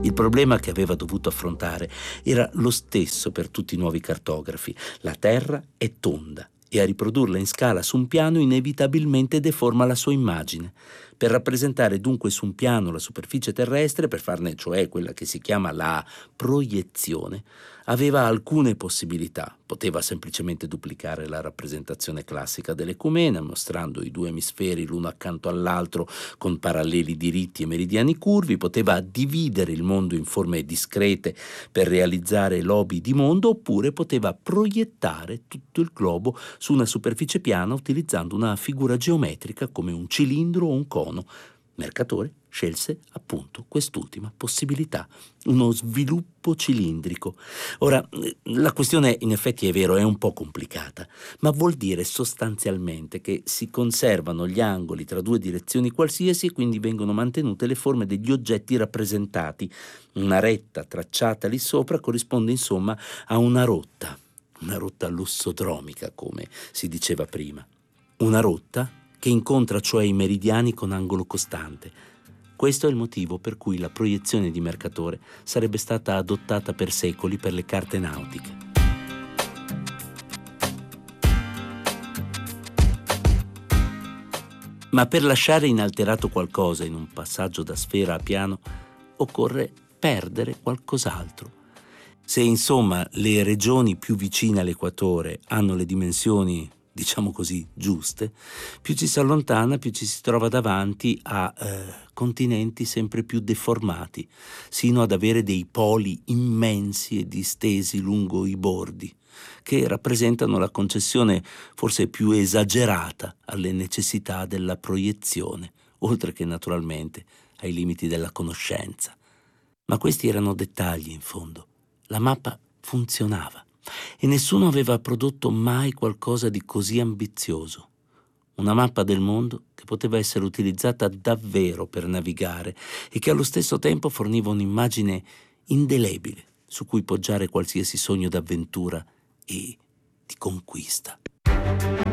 Il problema che aveva dovuto affrontare era lo stesso per tutti i nuovi cartografi. La Terra è tonda e a riprodurla in scala su un piano inevitabilmente deforma la sua immagine. Per rappresentare dunque su un piano la superficie terrestre, per farne cioè quella che si chiama la proiezione, aveva alcune possibilità. Poteva semplicemente duplicare la rappresentazione classica dell'ecumene, mostrando i due emisferi l'uno accanto all'altro con paralleli diritti e meridiani curvi, poteva dividere il mondo in forme discrete per realizzare lobi di mondo, oppure poteva proiettare tutto il globo su una superficie piana utilizzando una figura geometrica come un cilindro o un cono. Mercatore scelse appunto quest'ultima possibilità, uno sviluppo cilindrico. Ora, la questione in effetti è vero, è un po' complicata, ma vuol dire sostanzialmente che si conservano gli angoli tra due direzioni qualsiasi e quindi vengono mantenute le forme degli oggetti rappresentati. Una retta tracciata lì sopra corrisponde insomma a una rotta lussodromica, come si diceva prima. Una rotta che incontra cioè i meridiani con angolo costante. Questo è il motivo per cui la proiezione di Mercatore sarebbe stata adottata per secoli per le carte nautiche. Ma per lasciare inalterato qualcosa in un passaggio da sfera a piano, occorre perdere qualcos'altro. Se insomma le regioni più vicine all'equatore hanno le dimensioni, diciamo così, giuste, più ci si allontana, più ci si trova davanti a continenti sempre più deformati, sino ad avere dei poli immensi e distesi lungo i bordi, che rappresentano la concessione forse più esagerata alle necessità della proiezione, oltre che naturalmente ai limiti della conoscenza. Ma questi erano dettagli in fondo. La mappa funzionava e nessuno aveva prodotto mai qualcosa di così ambizioso. Una mappa del mondo che poteva essere utilizzata davvero per navigare e che allo stesso tempo forniva un'immagine indelebile su cui poggiare qualsiasi sogno d'avventura e di conquista.